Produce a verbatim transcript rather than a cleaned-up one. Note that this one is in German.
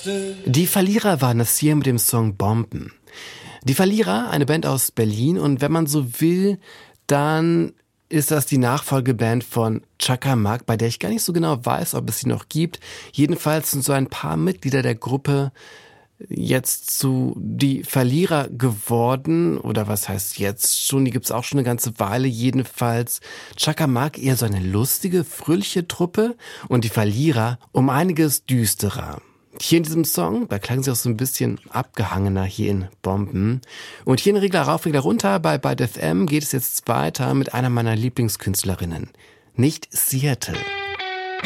Die Verlierer waren das hier mit dem Song Bomben. Die Verlierer, eine Band aus Berlin, und wenn man so will, dann ist das die Nachfolgeband von Chaka Mark, bei der ich gar nicht so genau weiß, ob es sie noch gibt. Jedenfalls sind so ein paar Mitglieder der Gruppe jetzt zu die Verlierer geworden, oder was heißt jetzt schon, die gibt's auch schon eine ganze Weile. Jedenfalls Chaka Mark eher so eine lustige, fröhliche Truppe und die Verlierer um einiges düsterer. Hier in diesem Song, da klang sie auch so ein bisschen abgehangener hier in Bomben. Und hier in Regler rauf, Regler runter bei Byte F M geht es jetzt weiter mit einer meiner Lieblingskünstlerinnen, nicht Seattle.